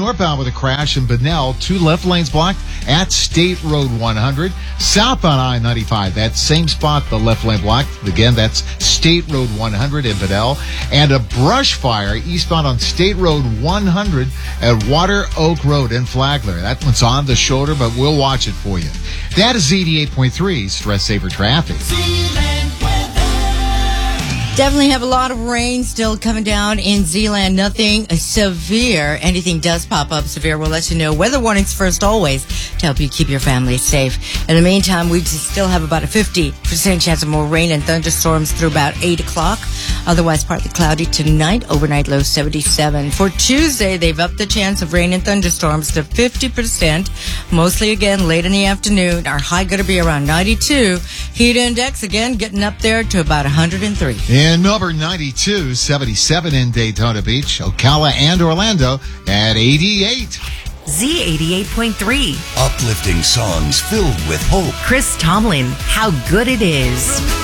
northbound with a crash in Bunnell. 2 left lanes blocked at State Road 100. Southbound I-95, that same spot, the left lane blocked. Again, that's State Road 100 in Bunnell. And a brush fire eastbound on State Road 100 at Water Oak Road in Flagler. That one's on the shoulder, but we'll watch it for you. That is Z88.3 Stress Saver Traffic. Definitely have a lot of rain still coming down in Zeeland. Nothing severe. Anything does pop up severe, we'll let you know. Weather warnings first always to help you keep your family safe. In the meantime, we still have about a 50% chance of more rain and thunderstorms through about 8 o'clock. Otherwise, partly cloudy tonight. Overnight low 77. For Tuesday, they've upped the chance of rain and thunderstorms to 50%. Mostly again late in the afternoon. Our high going to be around 92. Heat index again getting up there to about 103. In Melbourne, 92, 77 in Daytona Beach, Ocala and Orlando at 88. Z88.3. Uplifting songs filled with hope. Chris Tomlin, How Good It Is.